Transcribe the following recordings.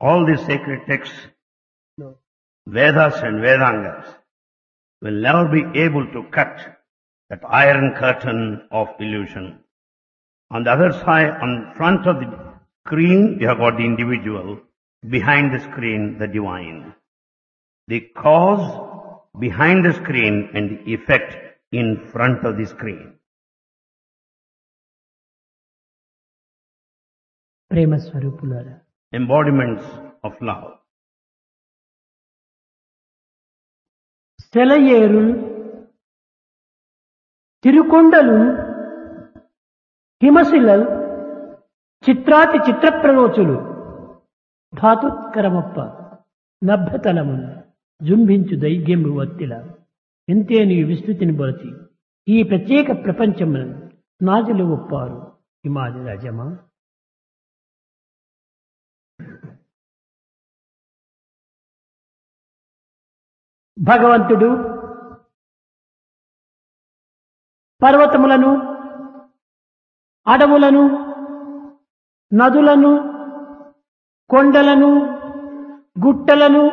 All these sacred texts, Vedas and Vedangas, will never be able to cut that iron curtain of illusion. On the other side, on front of the screen, you have got the individual. Behind the screen, the divine. The cause behind the screen and the effect in front of the screen. ప్రేమ స్వరూపులారా, Embodiments of love. సెలయేరు తిరుకొండలు హిమశిలల్ చిత్రాతి చిత్రప్రరోచులు ధాతుత్కరమప్ప నభ్యతలమును జుంభించు దైగ్యము వత్తిల ఎంతే నీ విస్తృతిని బొరచి ఈ ప్రత్యేక ప్రపంచమును నాజులు ఒప్పారు హిమాది రాజమా. భగవంతుడు పర్వతములను, అడవులను, నదులను, కొండలను, గుట్టలను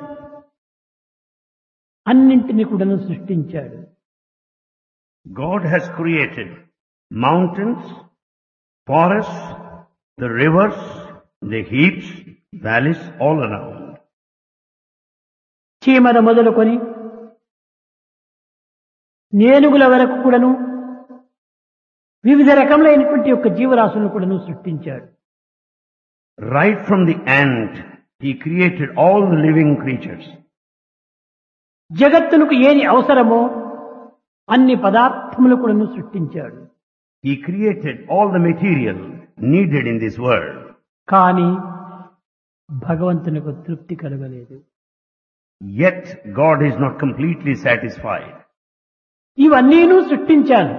అన్నింటినీ కూడాను సృష్టించాడు. God has created mountains, forests, the rivers, the heaps, valleys all around. చీమల మొదలుకొని నేనుగుల వరకు కూడాను వివిధ రకములైనటువంటి యొక్క జీవరాశులను కూడాను సృష్టించాడు. Right from the ant, he created all the living creatures. జగత్తునకు ఏది అవసరమో అన్ని పదార్థములు కూడాను సృష్టించాడు. He created all the material needed in this world. కానీ భగవంతునికి తృప్తి కలగలేదు. Yet God is not completely satisfied. ఇవన్నీను సృష్టించాను,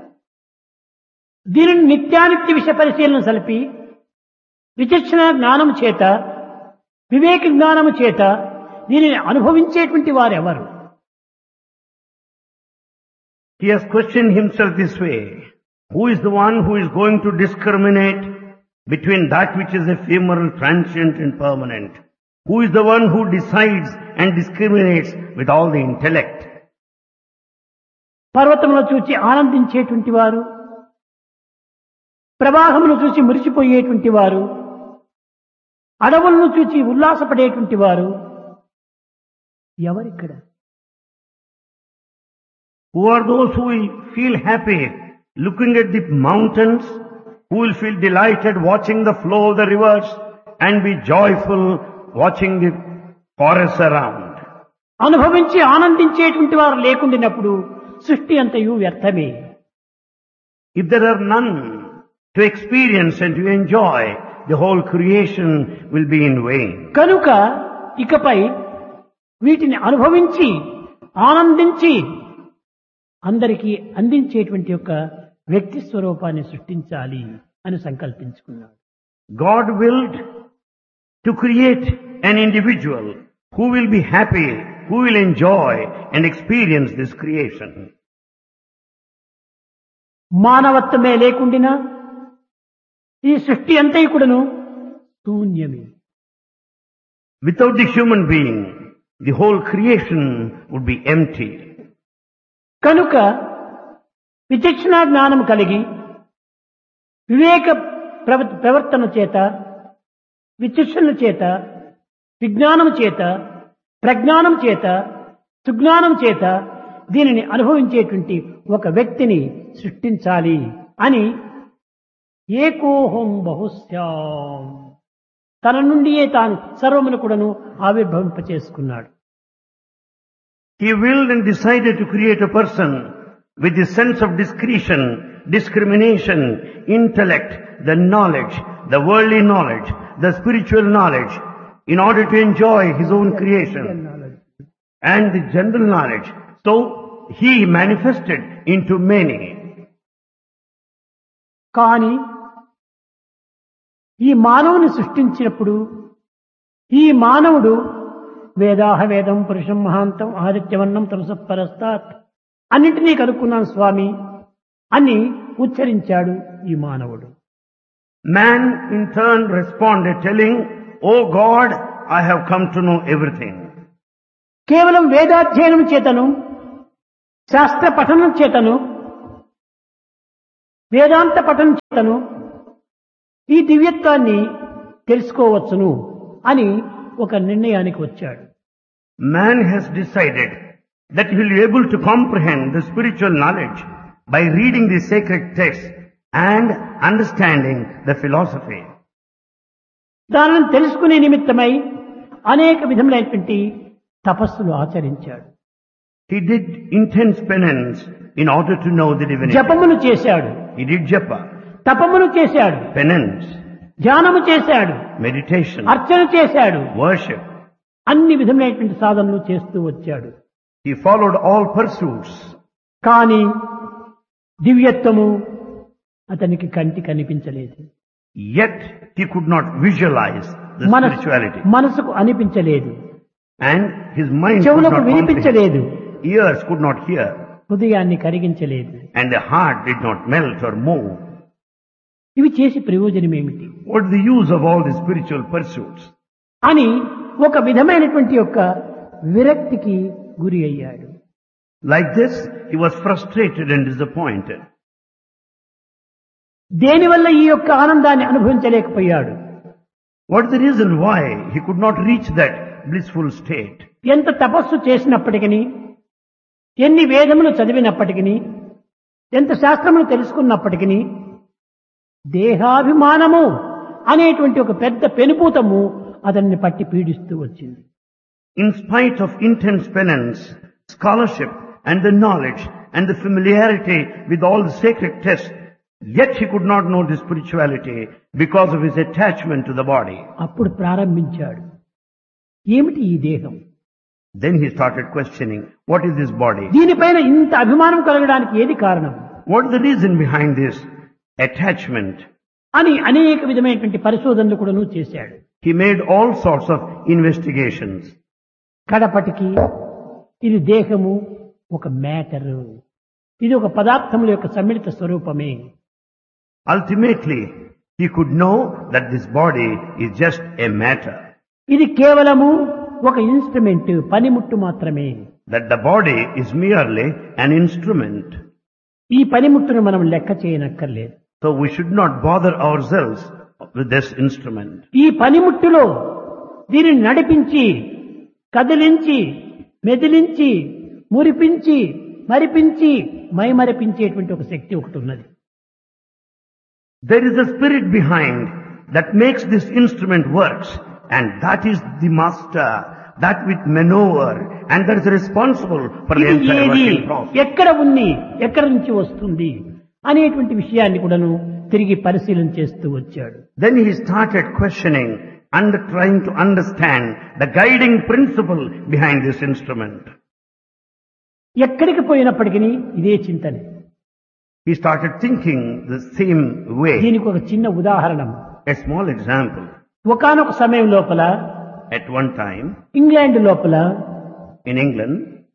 దీనిని నిత్యానిత్య విషయ పరిశీలన సలిపి విచక్షణ జ్ఞానము చేత, వివేక జ్ఞానము చేత దీనిని అనుభవించేటువంటి వారెవరు? He has questioned himself this way. Who is the one who is going to discriminate between that which is ephemeral, transient and permanent? Who is the one who decides and discriminates with all the intellect? పర్వతములను చూచి ఆనందించేటువంటి వారు, ప్రవాహమును చూసి మురిసిపోయేటువంటి వారు, అడవులను చూచి ఉల్లాసపడేటువంటి వారు ఎవరిక్కడ? Who are those who will feel happy looking at the mountains, who will feel delighted watching the flow of the rivers and be joyful watching the forests around? అనుభవించి ఆనందించేటువంటి వారు లేకుండినప్పుడు సృష్టి అంతయు వ్యర్థమే. If there are none to experience and to enjoy, the whole creation will be in vain. కనుక ఇకపై వీటిని అనుభవించి ఆనందించి అందరికీ అందించేటువంటి యొక్క వ్యక్తి స్వరూపాన్ని సృష్టించాలి అని సంకల్పించుకున్నాడు. God willed to create an individual who will be happy, who will enjoy and experience this creation. మానవత్వమే లేకుండినా ఈ సృష్టి అంతా కూడాను శూన్యమే. Without the human being, the whole creation would be empty. కనుక విచక్షణ జ్ఞానం కలిగి వివేక ప్రవర్తన చేత, విచక్షణ చేత, విజ్ఞానం చేత, ప్రజ్ఞానం చేత, సుజ్ఞానం చేత దీనిని అనుభవించేటువంటి ఒక వ్యక్తిని సృష్టించాలి అని ఏకోహం బహుశ్యాం తన నుండియే తాను సర్వమును కూడాను ఆవిర్భవింపచేసుకున్నాడు. He willed and decided to create a person with the sense of discretion, discrimination, intellect, the knowledge, the worldly knowledge, the spiritual knowledge, in order to enjoy his own creation and the general knowledge. So he manifested into many. కానీ ఈ మానవుని సృష్టించినప్పుడు ఈ మానవుడు వేదాహ వేదం పురుషం మహాంతం ఆదిత్యవర్ణం తమస పరస్తాత్ అన్నింటినీ కనుక్కున్నాను స్వామి అని ఉచ్చరించాడు ఈ మానవుడు. Man in turn responded telling, "Oh God, I have come to know everything." కేవలం వేదాధ్యయనం చేతను శాస్త్ర పఠనం చేతను వేదాంత పఠనం చేతను ఈ దివ్యత్వాన్ని తెలుసుకోవచ్చును అని ఒక నిర్ణయానికి వచ్చాడు. Man has decided that he will be able to comprehend the spiritual knowledge by reading the sacred texts and understanding the philosophy. దానిని తెలుసుకునే నిమిత్తమై అనేక విధములైనటువంటి తపస్సులు ఆచరించాడు. He did intense penance in order to know the divinity. జపములు చేశాడు, He did japa, తపములు చేశాడు, penance, ధ్యానము చేశాడు, meditation, అర్చన చేశాడు, worship. అన్ని విధములైనటువంటి సాధనలు చేస్తూ వచ్చాడు. He followed all pursuits. కానీ దివ్యత్వము అతనికి కంటి కనిపించలేదు, Yet he could not visualize the spirituality. మనసుకు అనిపించలేదు, And his mind could చెవులకు not comprehend. వినిపించలేదు, Ears could not hear. హృదయాన్ని కరిగించలేదు. And the heart did not melt or move. ఇవి చేసి ప్రయోజనం ఏమిటి What is the use of all the spiritual pursuits? అని ఒక విధమైనటువంటి యొక్క విరక్తికి గురి అయ్యాడు. Like this, he was frustrated and disappointed. దేనివల్ల ఈ యొక్క ఆనందాన్ని అనుభవించలేకపోయాడు? What is the reason why he could not reach that blissful state? ఎంత తపస్సు చేసినప్పటికీ, ఎన్ని వేదములు చదివినప్పటికీ, ఎంత శాస్త్రములు తెలుసుకున్నప్పటికీ దేహాభిమానము అనేటువంటి ఒక పెద్ద పెనుపూతము అతన్ని పట్టి పీడిస్తూ వచ్చింది. In spite of intense penance, scholarship and the knowledge and the familiarity with all the sacred texts, yet he could not know the spirituality because of his attachment to the body. అప్పుడు ప్రారంభించాడు, ఏమిటి ఈ దేహం? Then he started questioning, what is this body? దీనిపైన ఇంత అభిమానం కలగడానికి ఏది కారణం What is the reason behind this attachment? అని అనేక విధమైనటువంటి పరిశోధనలు కూడాను చేశాడు. He made all sorts of investigations. కడపటికి ఇది దేహము ఒక మ్యాటరు, ఇది ఒక పదార్థముల యొక్క సమ్మిళిత స్వరూపమే. Ultimately, he could know that this body is just a matter. ఇది కేవలము ఒక ఇన్స్ట్రుమెంట్, పనిముట్టు మాత్రమే. That the body is merely an instrument. ఈ పనిముట్టును మనం లెక్క చేయనక్కర్లేదు. So we should not bother ourselves with this instrument. ఈ పనిముట్టులో దీనిని నడిపించి, కదిలించి, మెదిలించి, మురిపించి, మరిపించి, మైమరిపించేటువంటి ఒక శక్తి ఒకటి ఉన్నది. There is a spirit behind that makes this instrument works, and that is the master, that with maneuver, and that is responsible for the ఇది entire ఏది, working process. ఎక్కడ ఉంది, ఎక్కడి నుంచి వస్తుంది అనేటువంటి విషయాన్ని కూడాను తిరిగి పరిశీలన చేస్తూ వచ్చాడు. Then he started questioning and trying to understand the guiding principle behind this instrument. ఎక్కడికి పోయినప్పటికీ ఇదే చింతనే. He started thinking the same way. దీనికి ఒక చిన్న ఉదాహరణ. A small example. ఒకానొక సమయం లోపల At one time, ఇంగ్లాండ్ లోపల in England,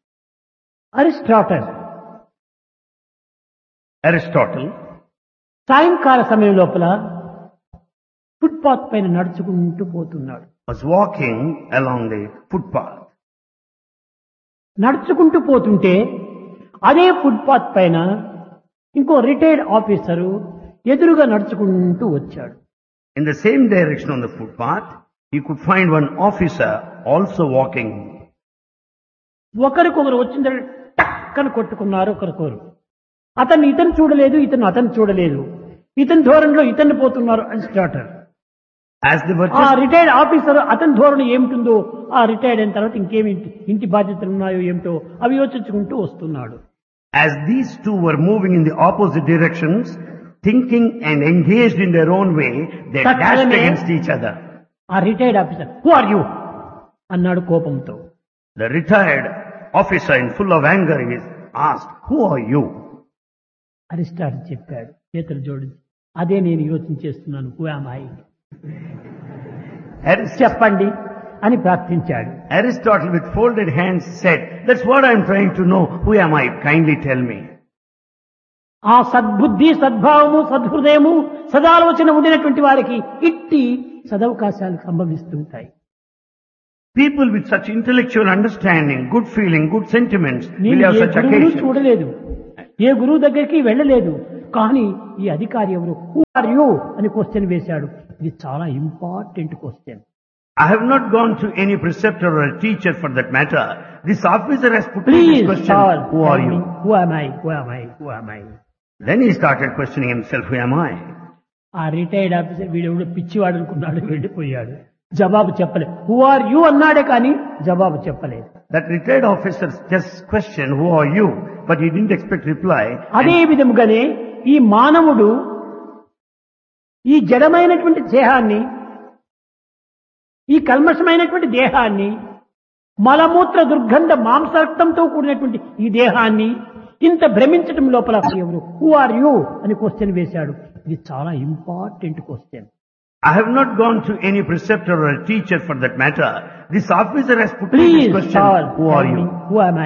Aristotle సాయంకాల సమయం లోపల ఫుట్పాత్ పైన నడుచుకుంటూ పోతున్నాడు. was walking along the footpath. నడుచుకుంటూ పోతుంటే అదే ఫుట్పాత్ పైన ఇంకో రిటైర్డ్ ఆఫీసరు ఎదురుగా నడుచుకుంటూ వచ్చాడు. In the same direction on the footpath, he could find one officer also walking. ఒకరికొకరు వచ్చిన టక్కన కొట్టుకున్నారు ఒకరికొకరు. ఇతను చూడలేదు, అతను చూడలేదు, ఇతని ధోరణిలో ఇతన్ని పోతున్నారు అరిస్టాటల్. As they were ఆ రిటైర్డ్ ఆఫీసర్ అతని ధోరణి ఏమిటిందో, ఆ రిటైర్డ్ అయిన తర్వాత ఇంకేమి ఇంటి బాధ్యతలు ఉన్నాయో ఏమిటో అవి యోచించుకుంటూ వస్తున్నాడు. As these two were moving in the opposite directions, thinking and engaged in their own way, they dashed against each other. ఆ retired officer, who are you అన్నాడు కోపంతో. The retired officer, in full of anger, is asked, who are you? Aristotle చెప్పాడు చేతులు జోడించి, అదే నేను యోచన చేస్తున్నాను, హూ యామ్ ఐ, చెప్పండి అని ప్రార్థించాడు. Aristotle with folded hands said, that's what I am trying to know, who am I? Kindly tell me. ఆ సద్బుద్ధి, సద్భావము, సద్హృదయము, సదాలోచన ఉండినటువంటి వారికి ఇట్టి సదవకాశాలు సంభవిస్తుంటాయి. People with such intellectual understanding, good feeling, good sentiments will నేను have A such గురువును occasions. చూడలేదు, ఏ గురువు దగ్గరికి వెళ్ళలేదు, కానీ ఈ అధికారి ఎవరు, హూ ఆర్ యూ అని క్వశ్చన్ వేశాడు. ఇది చాలా important question. I have not gone to any preceptor or a teacher for that matter. This officer has put me this please question, who are you? Who am I, who am I, who am I? Then he started questioning himself, who am I? ఆ retired officer వీడెవడో పిచ్చివాడు అనుకున్నాడు, వెళ్ళిపోయాడు. జవాబు చెప్పలేదు. Who are you అన్నాడే కానీ జవాబు చెప్పలేదు. That retired officer just questioned, who are you? But he didn't expect reply. అదే విధముగానే ఈ మానవుడు ఈ జడమైనటువంటి దేహాన్ని, ఈ కల్మషమైనటువంటి దేహాన్ని, మలమూత్ర దుర్గంధ మాంసరక్తంతో కూడినటువంటి ఈ దేహాన్ని ఇంత భ్రమించటం లోపల ఎవరు, హూ ఆర్ యూ అని క్వశ్చన్ వేశాడు. ఇది చాలా important question. I have not gone to any preceptor or a teacher for that matter. This officer has put me please this question, who are you? Who am I?